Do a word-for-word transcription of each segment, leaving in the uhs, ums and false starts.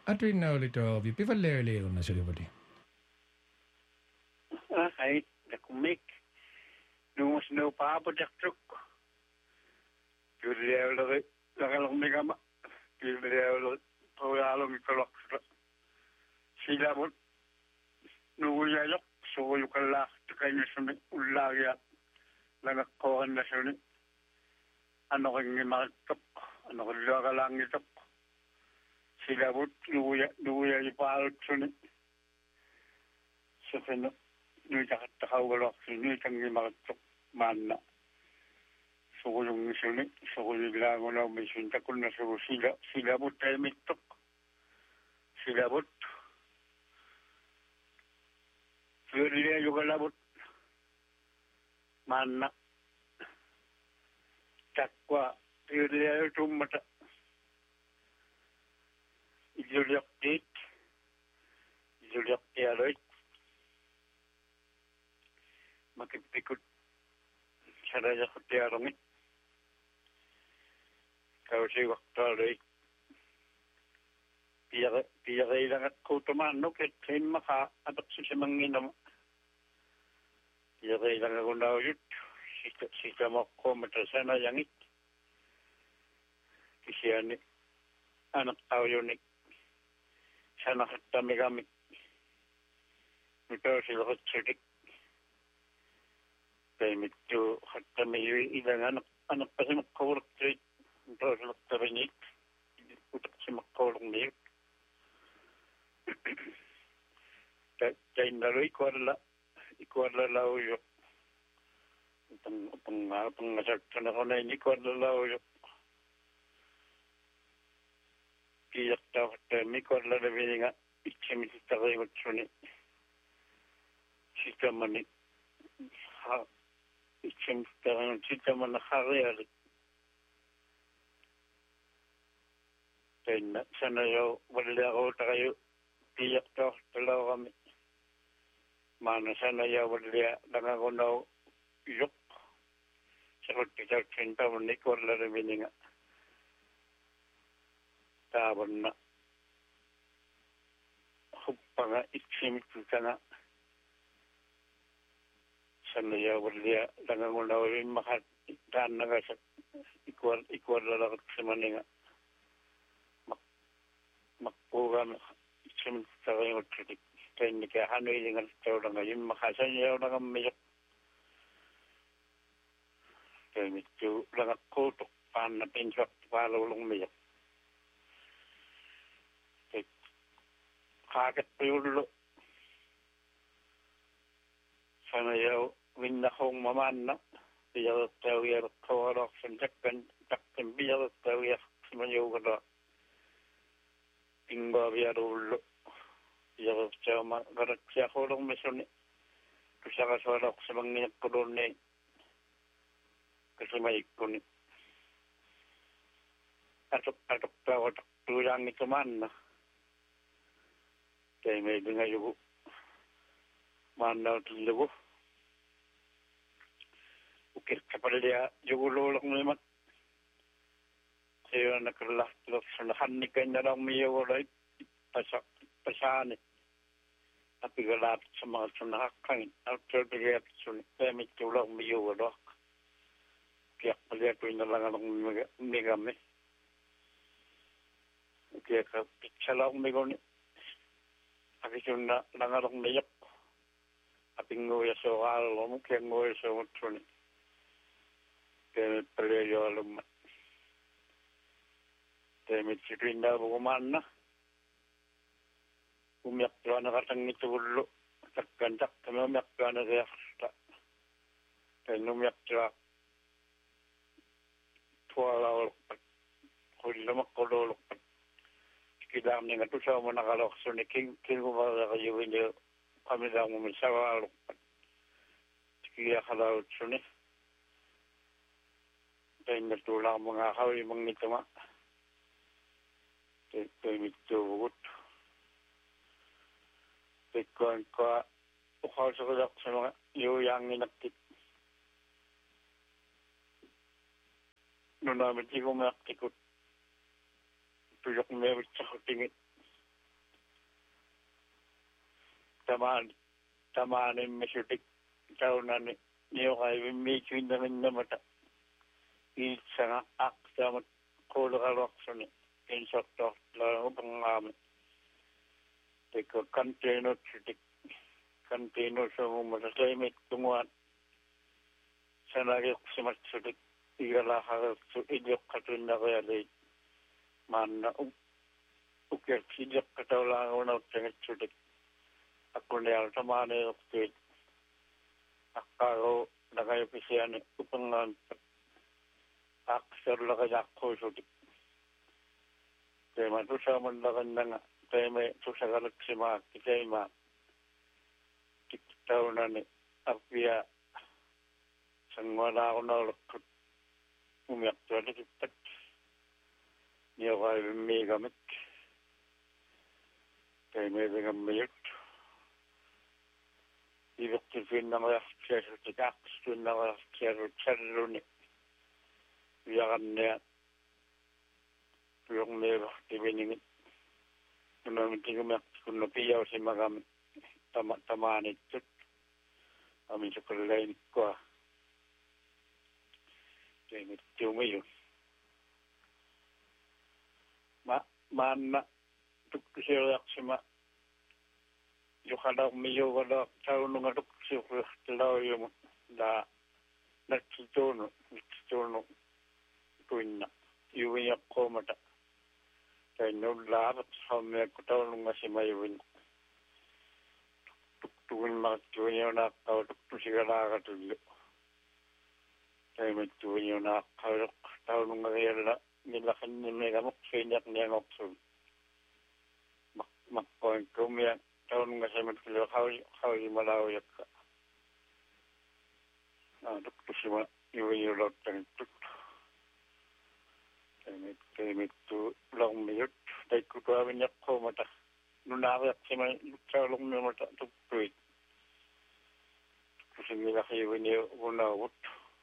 Atuin na ulit o vipi valleoleo na sila pati. Ah, ay, nakumik. Nungus na upapadak truk. Kaya lagi, lakalong may kama. Kaya lagi, pawalong ikalak. Sila mo, nunguyayok, suyo kalak, takay na suni, ulagya, langakkohan na suni. Ano kang imatok, ano kang lakalang itok. Sila mo, nunguyay ipalot suni. Sa kanya, nung takatakaw suni, kang imatok, mana. Sukuyong suni, sukuyong lang na may sintakon na suko sila, sila mo tayo mitok. Sila mo. Sila yung kalabot. Mana. Takwa, sila yung tumata. Ijuliak dit. Ijuliak tiaroy. Makipikot. Saraya ko tiarongit. Kau si waktaroy. Piyaka, piyaka ilang at kutuman, no? Kahit kayo maka-atak sa manginam. Piyaka ilang ako na uyut. Sita, sita mo ko matasana yangit. Kasi yan, anak tao yun eh. Sana katami kami. Ito sila katsadik. Kaya medyo katami yung ilang anak. Anak pa si makawalak trade. Ito sila katarinig. Utak si makawalak niyo. Kaya nalo ikuarla. Ikuarla lao yun. Pang, pang, pang nasaktan ako na ini ikuarla lao yun. Kiyak tao katami. Ikuarla na bini nga. Ichimisita kayo matsuni. Sita mani. Ha. Ichimisita kayo. Sita man nakariali. Kaya na. Sana yaw. Wala ako tayo. Kiyak tao talaw kami. Mana sana yaw wala. Lang ako na yuk. Sakot kita cinta mani. Ikuarla na bini nga. Tabon na. Huppa nga. Ichimisita nga. Sana ya wala lang ako na yung makataan na kasi ikuwal, ikuwal na lang sa maninga. Mak, makpuga, simta kayo tritik. Kaya hindi kaya hanoy yung tao na ngayon, makasan niya lang ang mayok. Kaya medyo lang ako, tukpan na pinsak, palulong mayok. Kaya kagat pa yung ulo. Sana yaw, winnakong maman na. Biyar tayo yar kawarok sa jakkan, jakkan biyar tayo yar sa manyaw ka na. Tingba biyar ulo. Biyar tayo magarat siya kulong mesoni. Kasi kasalok sa mga kulong ni. Kasi may ikon. Atok-atok tayo, atok tuyang ito man na. Kaya may dingayo. Man na ito lugo. Ukir kapal dia jugululok naman. Kaya nakalahtlok sa nakanikan na lang miyo ulit. Pasak, pasani. Tapi galapit sa mga sunakakangin. After the reaction, kaya may tulak miyo ulit. Kaya pala ko na lang ang migami. Kaya kapit sa lang migoni. Akisyon na lang ang miyak. Aping nguya sa kalo mo, kaya nguya sa utro ni. Kaya pala yung alumat. Kaya may sikuin na bukuman na. Umiyak ka na katang itulo. Takkantak kami umiyak ka na kaya kasta. Kaya umiyak ka. Tuwala ulokpat. Kung lamak ko ulokpat. Kailangan niya nga ito sa mga nakalokso ni King. King ko ba kayo hindi kami lang umisawa ulokpat. Kaya kalawot siya ni. Kaya natulang mga kawin mga nito nga. Kaya nito bugot. Kaya kuhan ka ukaw sa kadak sa mga iyuyang inakit. Noon namin di ko makikot. Tuyok meron sa kutingit. tamaan tamaanin misutik taunani niyokai miikindamin namata iitsanga aqtamat kuulaqaloqsuni insottortlaangu pangaami teko kanteenut sitik kanteenut sumumata taimit tunguan sanagiqsimat sitik igalaaqagertu idiqqatunnaqiyaleit maanna ukertidiqqataulaangunauttangatsutik akkunnial tamaaneeqtiit aqqaago naqayupisiani upangaan aqsarlaqajaqquusutik teema tusaamallaqannanga teeme tusaqalaksimaak kitaimaak tiktaunani appia sangualaaqunaulaqqut umiaqtualikippat niyoqaivimmiigamik teemeevingammayut iviqtifiinnaqajartiasutik aqstuinnaqajartiarut salluni uyaqannea tuyorneevartiviningit unamitigimeqtikunna piyausimagami tama tamaanittut amisukallainikkoa teemittiumiyun ma maanna tukkusioriaqsima yuqalaqmiyuugalaq taununga tukkusiuqliqtilauyumu la natsituunu natsituunu tuinna yuviyaqqoomata tainnullaavat hammeekku taunungasimayuvin tuktugunmaqtuviñunaqqau tuktusigalaaqatullu taimittuviñunaqqauruq taunungagiyalla millaqinnimegamuqsiiniaqniangoqsun maqqoinkkumia taunungasimatkullu qauli qaulimalauyakka tuktusima yuviñulortanittut teemittu lormiyut taikkutuavinyaqqoomata nunaaqiaqsima lutsaulormiumata tuktuit tuktusingilaqiuvini unaugut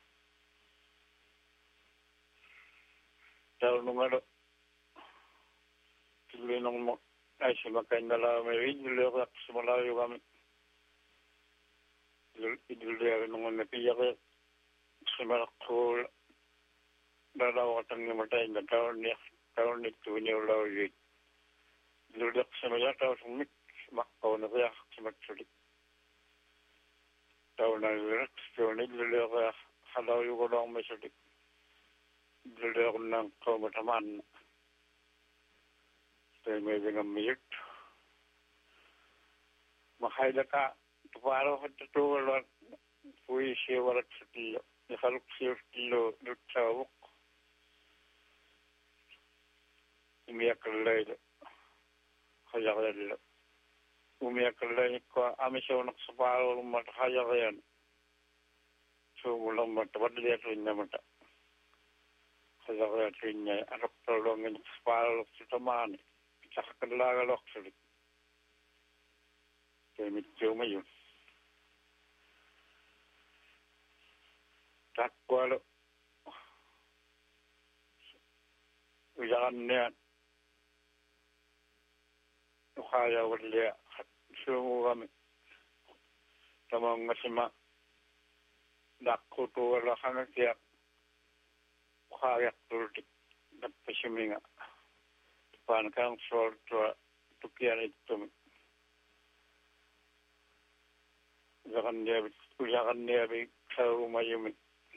taunungalo tillinormo aisimakainnalaamiri idulleeqiaqsimalaayugami idulleavinungonna piyaqe simalaqquu dalawaqatangimatainna taunni taunniktuviñuulauyuit idulleqsimaya tausummik maqqauneqiaqsimatsulik taunavirat tuuni idulleeqiaq halauyugolormisulik idulleequnnaang qaumatamanna teemeevingammiyut mahailaka tupaaloqattatuugaluat puisiuvaratsutillu niqaluqsiustillu lutsaavuq umiaqallaylu qajaqyallu umiaqallaynikkua amisuunaqsapaaluurummata qajaqyan suumulermata valliatuinnamata qajaqyatuinnai aroqtaluanginiqsapaalulertutamaani pitaqallaagaloqsulik teemittiumayun takkualu uyaqanniat uqaayavullia suumugami tamaungasima laqqutuugalaqangakiaq uqaagiaqtulutik nappasiminga tupaanakaangsuartua tukianittumi uyaqanniavit uyaqanniavi saumayumi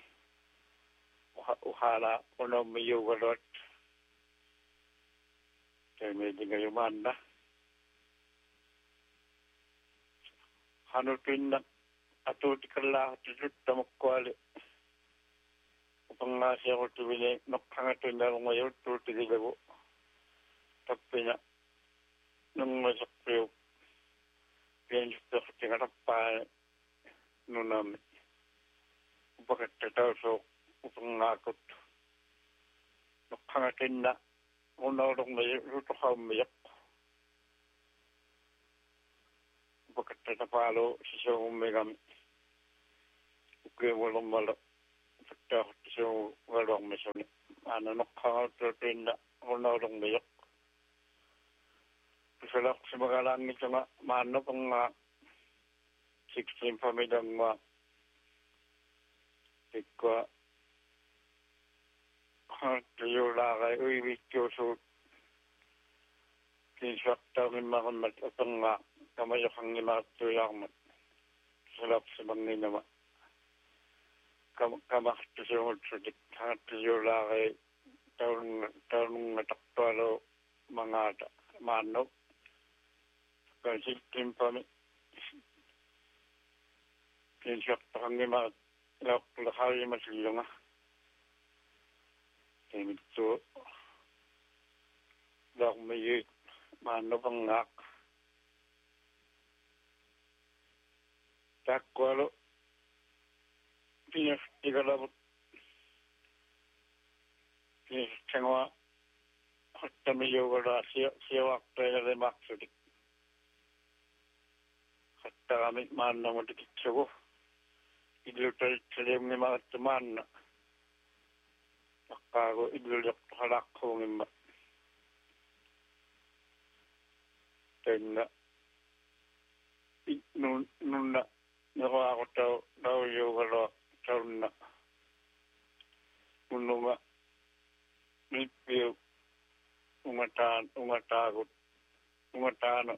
uqaala unammiyuugaluat teemeetingayumaanna hanutuinna atuutikallaaqtitut tamakkuali upangaasiaqutuvile noqqangatuinnaarungayut tuutigilagu tappina nungaseqqiu pianjuppeqtingatappaani nunami upakattatausooq upangaakut noqqangatinna unaulormayu rutuqaummiyaq upakattatapaalo sisuugummigami ukiumulormalo upattaaquttisuugalormisuni aana noqqangauttuutinna unaulormiyaq tusalaqsimagalaangitunga maannapanga sixteen pamidangwa tikwa Tiyulakay uiwikyosu kinswakta mimakammat atanga kamayakang limatuyakmat salap sa banginama kamaktusungot-sudik tiyulakay taunong nataktualo mga manok kansikim pami kinswakta kang limat lakay masilunga Itu dak mayit mano pangak takwalo pinas tigalabot pinas tengwa hatta miyo gala siya siya wakta na maksudi hatta kami mano mo dikitsugo idlutal tsalem ni mga teman Ako idulok halak ko ng ma. Then na nun nun na nako ako daw daw yung galo daw na uno nga nipyo umatan umatagot umatano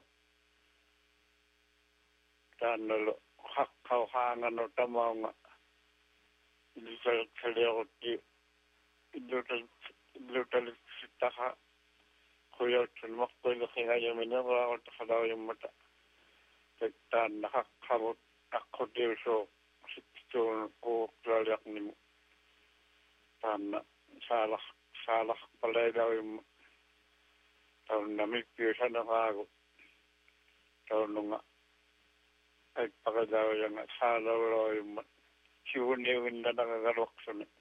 tanolo hakkaw hangan no tamaw nga hindi sa kaliyot Idlutal idlutal sitaha kuya tulmak ko yung kaya yung minara ko takalaw yung mata tagtan nakakabot ako din so sityon ko klaliak ni mo tana salah salah pala daw yung taon na may piyesa na ako taon nga ay pakadaw yung salaw raw yung siwon yung na nakagalwak sa ni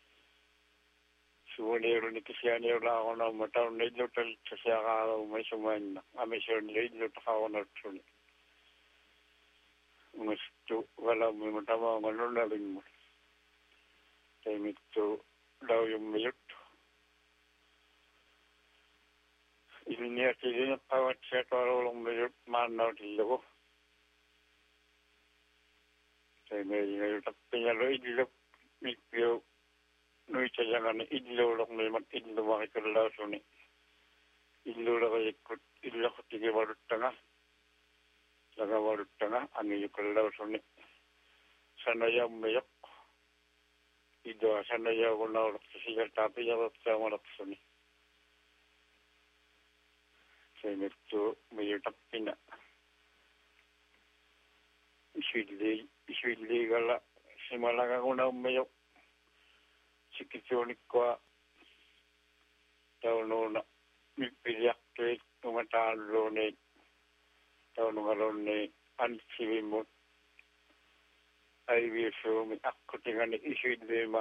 Suwonero ni Kisianero la ako na mataon na idlo tal sa siya ka may sumayin na. Kami siya nila idlo taka ako na tsuni. Gusto wala mo matama ang ano na rin mo. Kaya mito daw yung mayot. Iniya sila na pawat siya karo lang mayot manaw dilo ko. Kaya may ngayon pinyalo idlo mikyo Nui cajangan idlo lok ni mat idlo makikalaw so ni idlo la kay ikut idlo ko tige warut tanga laga warut tanga ani yukalaw so ni sanaya mayok idlo sanaya ko na lok sigal tapi ya lok sa malak so ni say metto mayotap pina iswidli iswidli gala simalaga ko na mayok Sikitsunik ko daw no na mipiliak tuit tumataan lo ni daw no galon ni ansiwi mo ay wiso mi ako tingan ni isu lima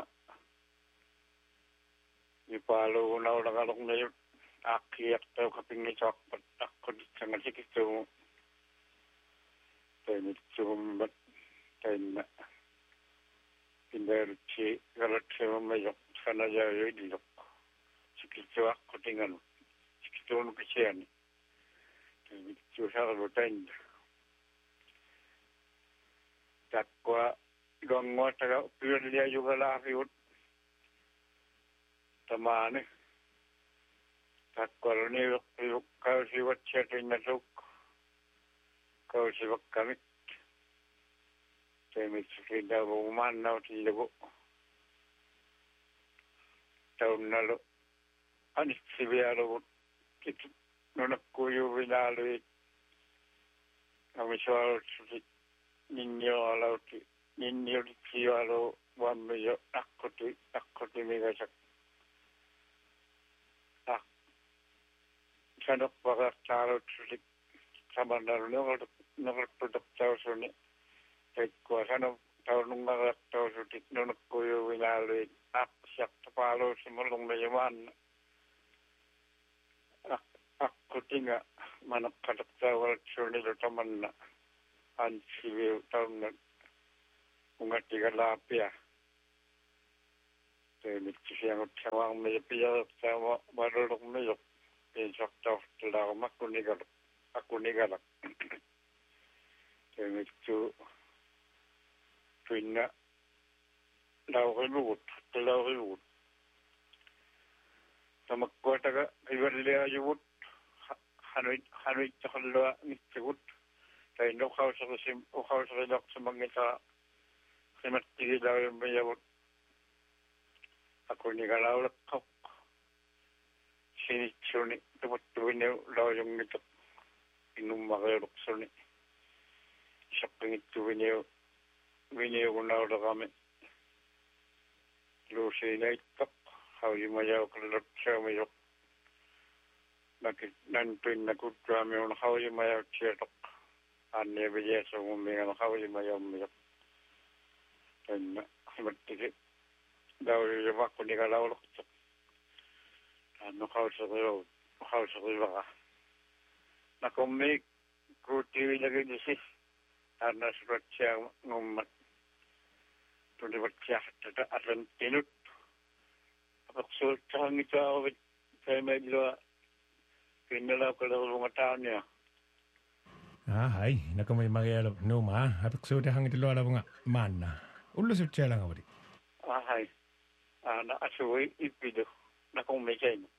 ni palo na wala galong na yun akiyak daw kaping ni chokpat ako di sa nga sikitsu tayo mitsu bat tayo na Pindarci galat sama mayok sana jauh di lok. Sekitu aku tinggal. Sekitu nu kesian. Sekitu saya lutain. Takwa gangwa taga piyol dia juga lah fiut. Tamane. Takwa ni fiut kau siwat chatting nasuk. Kau siwat kami. Saya mesti dah rumah nak tidur. Tahun lalu, anis siapa lalu kita nak kuyu bilalu. Kami soal suci ninyo lalu ninyo siapa lalu wamyo aku tu aku tu mega sak. Ah, saya nak pakai cara suci sama lalu nak nak produk jauh sini. Kaya sana taon nung nakataw sa tikno na kuyo winali ak siyak tapalo sa malong na yaman. Ak ako tinga manak kataktaw at sunilo taman na ansiwiw taon na ungati kalapia. Kaya mitsi siyang utsawang may piyak sa marulong mayok. Kaya saktaw talaga makunigalak. Ako nigalak. Kaya mitsi പിന്നെ laurillugut laurillugut tamakkuataga ivalliajuvut hanuit hanuit takhallua nitsugut tainno khawsarisim ukhawsariloqsamangita qimattigilauimmayavut akunigalauleqqaq sinitsuni tumuttuvineu laujungituk innummaqiuluqsuni saqqingittuvineu vineugunaulerami luusiinaittaq haujimajaukallutsaamijoq nakit nantuinnakuttuamiun haujimajautiatoq aanniavijeesugummigan haujimajaummijoq tanna himattigi daurijuvaqqunigalaulertuq taanno hauseriu hauserivaqa nakummiik kuuttivilagilisi taanna suratsiaangummat tulivatsiartata arrantinut apaqsuuttaangitaavit kaimaillua kinnalaukalerulungataania Ah, hai, nakamay magyalo numa, hapak suti hangit lo ala bunga mana. Ulo sut chala ngawari. ahai ana asui ipido nakummisaino